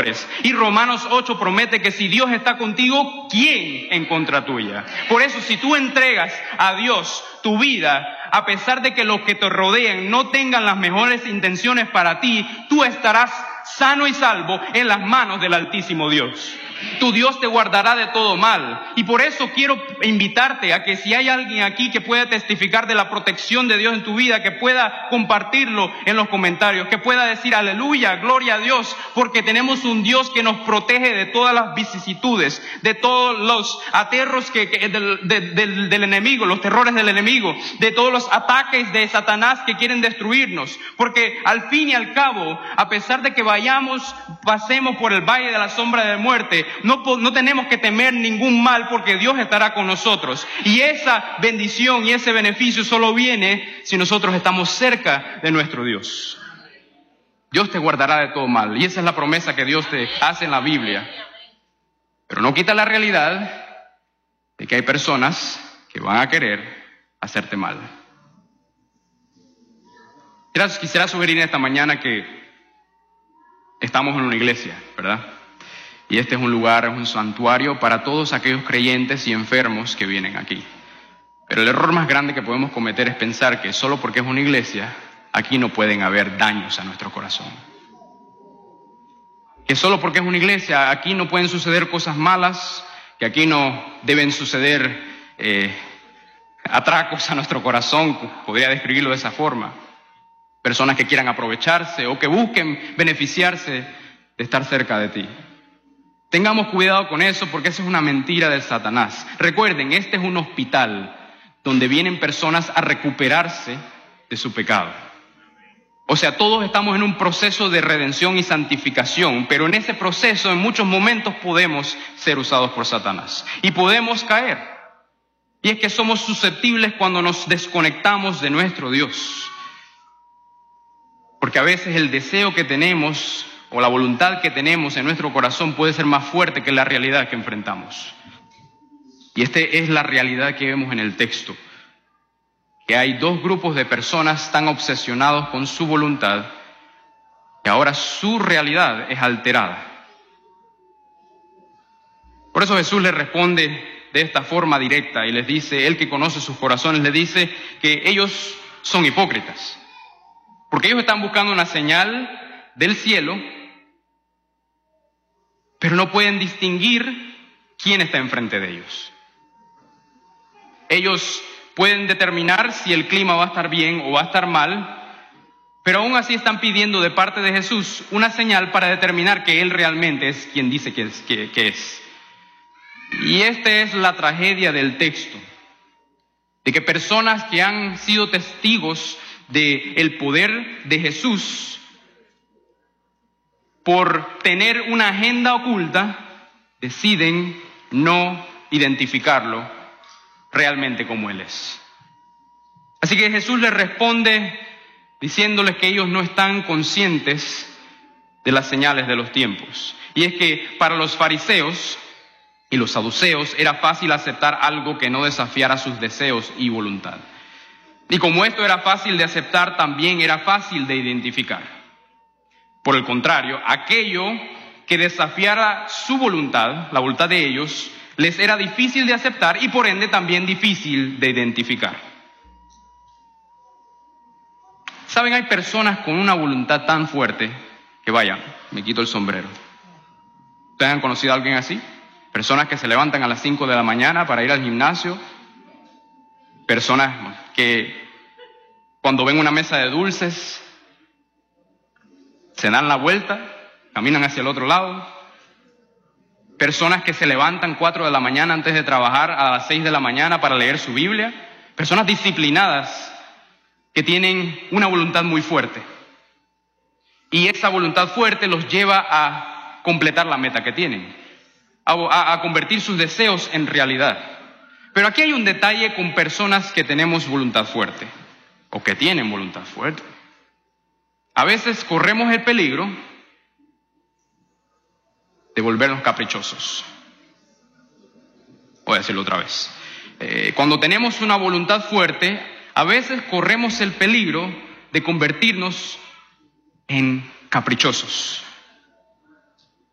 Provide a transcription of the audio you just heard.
vencedores. Y Romanos 8 promete que si Dios está contigo, ¿quién en contra tuya? Por eso, si tú entregas a Dios tu vida, a pesar de que los que te rodeen no tengan las mejores intenciones para ti, tú estarás sano y salvo en las manos del Altísimo Dios. Tu Dios te guardará de todo mal. Y por eso quiero invitarte a que si hay alguien aquí que pueda testificar de la protección de Dios en tu vida, que pueda compartirlo en los comentarios, que pueda decir aleluya, gloria a Dios, porque tenemos un Dios que nos protege de todas las vicisitudes, de todos los aterros del enemigo, los terrores del enemigo, de todos los ataques de Satanás que quieren destruirnos. Porque al fin y al cabo, a pesar de que pasemos por el valle de la sombra de muerte, no tenemos que temer ningún mal, porque Dios estará con nosotros. Y esa bendición y ese beneficio solo viene si nosotros estamos cerca de nuestro Dios. Dios te guardará de todo mal, y esa es la promesa que Dios te hace en la Biblia. Pero no quita la realidad de que hay personas que van a querer hacerte mal. Quisiera sugerir esta mañana que estamos en una iglesia, ¿verdad? Y este es un lugar, es un santuario para todos aquellos creyentes y enfermos que vienen aquí. Pero el error más grande que podemos cometer es pensar que solo porque es una iglesia, aquí no pueden haber daños a nuestro corazón. Que solo porque es una iglesia, aquí no pueden suceder cosas malas, que aquí no deben suceder atracos a nuestro corazón, podría describirlo de esa forma. Personas que quieran aprovecharse o que busquen beneficiarse de estar cerca de ti. Tengamos cuidado con eso, porque eso es una mentira de Satanás. Recuerden, este es un hospital donde vienen personas a recuperarse de su pecado. O sea, todos estamos en un proceso de redención y santificación, pero en ese proceso en muchos momentos podemos ser usados por Satanás y podemos caer. Y es que somos susceptibles cuando nos desconectamos de nuestro Dios. Porque a veces el deseo que tenemos o la voluntad que tenemos en nuestro corazón puede ser más fuerte que la realidad que enfrentamos. Y esta es la realidad que vemos en el texto. Que hay dos grupos de personas tan obsesionados con su voluntad que ahora su realidad es alterada. Por eso Jesús les responde de esta forma directa y les dice, Él que conoce sus corazones, les dice que ellos son hipócritas. Porque ellos están buscando una señal del cielo, pero no pueden distinguir quién está enfrente de ellos. Ellos pueden determinar si el clima va a estar bien o va a estar mal, pero aún así están pidiendo de parte de Jesús una señal para determinar que Él realmente es quien dice que es. Y esta es la tragedia del texto, de que personas que han sido testigos del poder de Jesús, por tener una agenda oculta, deciden no identificarlo realmente como Él es. Así que Jesús les responde diciéndoles que ellos no están conscientes de las señales de los tiempos. Y es que para los fariseos y los saduceos era fácil aceptar algo que no desafiara sus deseos y voluntad. Y como esto era fácil de aceptar, también era fácil de identificar. Por el contrario, aquello que desafiara su voluntad, la voluntad de ellos, les era difícil de aceptar y por ende también difícil de identificar. Saben, hay personas con una voluntad tan fuerte que vaya, me quito el sombrero. ¿Ustedes han conocido a alguien así? Personas que se levantan a las 5 de la mañana para ir al gimnasio. Personas que cuando ven una mesa de dulces se dan la vuelta, caminan hacia el otro lado. Personas que se levantan 4 de la mañana antes de trabajar a las 6 de la mañana para leer su Biblia. Personas disciplinadas que tienen una voluntad muy fuerte. Y esa voluntad fuerte los lleva a completar la meta que tienen, a convertir sus deseos en realidad. Pero aquí hay un detalle con personas que tenemos voluntad fuerte, o que tienen voluntad fuerte. A veces corremos el peligro de volvernos caprichosos. Voy a decirlo otra vez. Cuando tenemos una voluntad fuerte, a veces corremos el peligro de convertirnos en caprichosos.